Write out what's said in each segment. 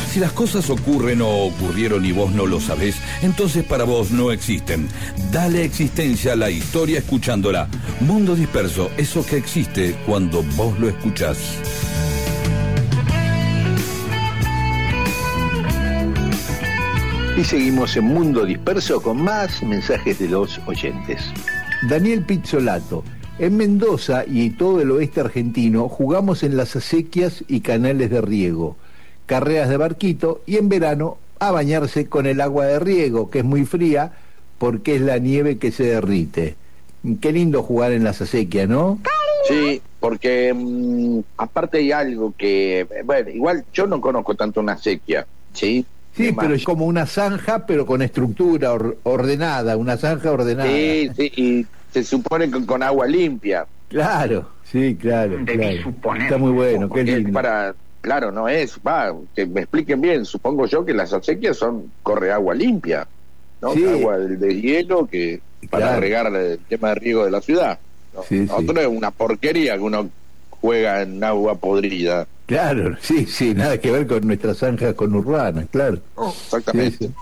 Si las cosas ocurren o ocurrieron y vos no lo sabés, entonces para vos no existen. Dale existencia a la historia escuchándola. Mundo Disperso, eso que existe cuando vos lo escuchás. Y seguimos en Mundo Disperso con más mensajes de los oyentes. Daniel Pizzolato. En Mendoza y todo el oeste argentino jugamos en las acequias y canales de riego, carreras de barquito y en verano a bañarse con el agua de riego, que es muy fría porque es la nieve que se derrite. Qué lindo jugar en las acequias, ¿no? Sí, porque aparte hay algo que, bueno, igual yo no conozco tanto una acequia, ¿sí? Sí, pero es como una zanja, pero con estructura ordenada, una zanja ordenada. Sí, y se supone que con agua limpia. Claro, sí, claro. Está muy bueno, qué lindo. Claro, no es, que me expliquen bien, supongo yo que las acequias corre agua limpia, ¿no? Sí. Agua de hielo que para regar el tema de riego de la ciudad. ¿No? Sí, Otro es una porquería que uno juega en agua podrida. Claro, sí, nada que ver con nuestras zanjas conurbanas, claro. Exactamente.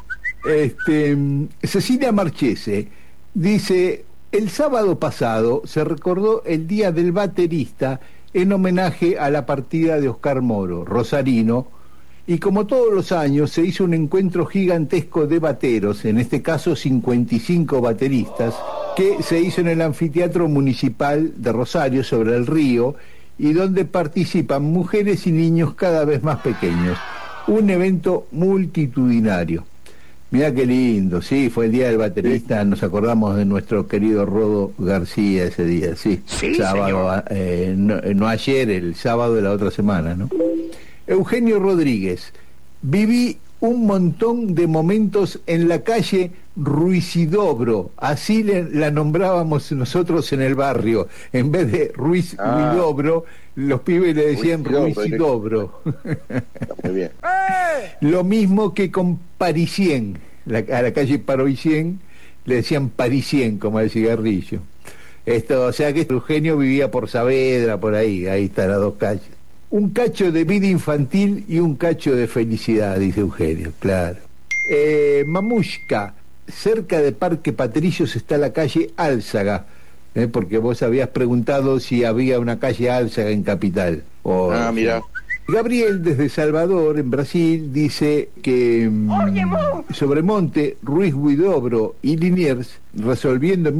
Sí. Cecilia Marchese dice: el sábado pasado se recordó el Día del Baterista en homenaje a la partida de Oscar Moro, rosarino, y como todos los años se hizo un encuentro gigantesco de bateros, en este caso 55 bateristas, que se hizo en el Anfiteatro Municipal de Rosario sobre el río, y donde participan mujeres y niños cada vez más pequeños. Un evento multitudinario. Mirá qué lindo, sí, fue el Día del Baterista, nos acordamos de nuestro querido Rodo García ese día, sí sábado, no ayer, el sábado de la otra semana, ¿no? Eugenio Rodríguez: viví un montón de momentos en la calle Ruisidobro, así la nombrábamos nosotros en el barrio, en vez de Ruisidobro, los pibes le decían Ruisidobro. Muy bien. Lo mismo que con Parisien, a la calle Parisien le decían Parisien, como el cigarrillo. O sea que Eugenio vivía por Saavedra, por ahí están las dos calles. Un cacho de vida infantil y un cacho de felicidad, dice Eugenio, claro. Mamushka: cerca de Parque Patricios está la calle Álzaga, porque vos habías preguntado si había una calle Álzaga en Capital. Mira. Gabriel, desde Salvador, en Brasil, dice que Sobremonte, Ruiz Huidobro y Liniers, resolviendo en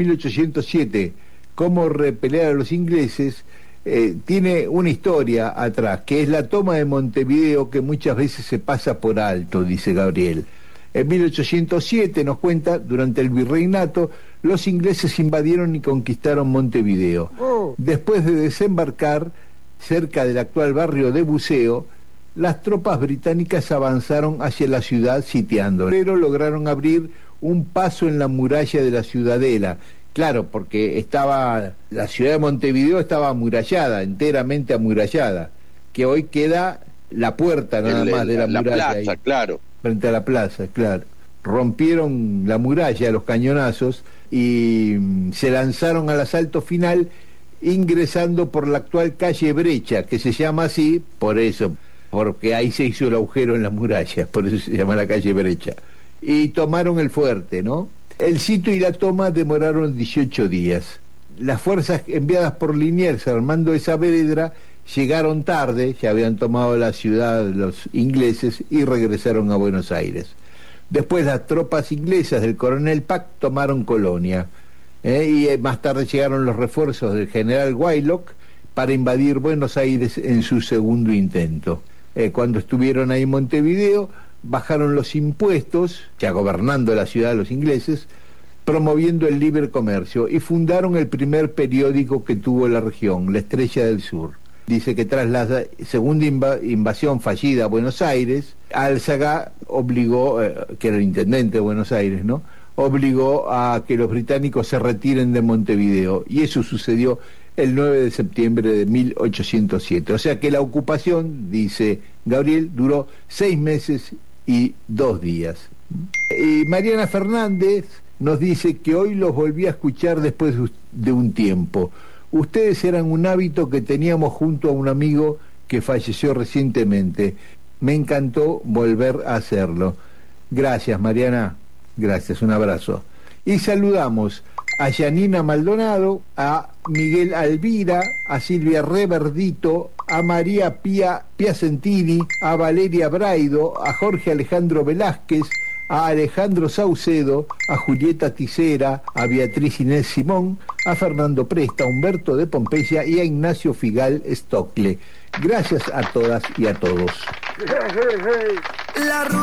1807 cómo repeler a los ingleses, tiene una historia atrás, que es la toma de Montevideo, que muchas veces se pasa por alto, dice Gabriel. En 1807, nos cuenta, durante el virreinato, los ingleses invadieron y conquistaron Montevideo. Después de desembarcar cerca del actual barrio de Buceo, las tropas británicas avanzaron hacia la ciudad sitiándola, pero lograron abrir un paso en la muralla de la ciudadela. Claro, porque la ciudad de Montevideo estaba amurallada, enteramente amurallada, que hoy queda la puerta nada más de la muralla. La plaza, claro. Frente a la plaza, claro. Rompieron la muralla, los cañonazos, y se lanzaron al asalto final, ingresando por la actual calle Brecha, que se llama así por eso, porque ahí se hizo el agujero en la muralla, por eso se llama la calle Brecha. Y tomaron el fuerte, ¿no? El sitio y la toma demoraron 18 días. Las fuerzas enviadas por Liniers al mando de Saavedra llegaron tarde, ya habían tomado la ciudad los ingleses y regresaron a Buenos Aires. Después las tropas inglesas del coronel Pack tomaron Colonia. Y más tarde llegaron los refuerzos del general Waylock para invadir Buenos Aires en su segundo intento. Cuando estuvieron ahí en Montevideo, bajaron los impuestos, ya gobernando la ciudad los ingleses, promoviendo el libre comercio, y fundaron el primer periódico que tuvo la región, La Estrella del Sur. Dice que tras la segunda invasión fallida a Buenos Aires, Álzaga obligó, que era el intendente de Buenos Aires, ¿no?, obligó a que los británicos se retiren de Montevideo, y eso sucedió el 9 de septiembre de 1807. O sea que la ocupación, dice Gabriel, duró 6 meses y 2 días. Y Mariana Fernández nos dice que hoy los volví a escuchar después de un tiempo. Ustedes eran un hábito que teníamos junto a un amigo que falleció recientemente. me encantó volver a hacerlo. Gracias, Mariana. Gracias, un abrazo. Y saludamos a Yanina Maldonado, a Miguel Alvira, a Silvia Reverdito, a María Pía Piacentini, a Valeria Braido, a Jorge Alejandro Velázquez, a Alejandro Saucedo, a Julieta Tisera, a Beatriz Inés Simón, a Fernando Presta, a Humberto de Pompeya y a Ignacio Figal Stocle. Gracias a todas y a todos.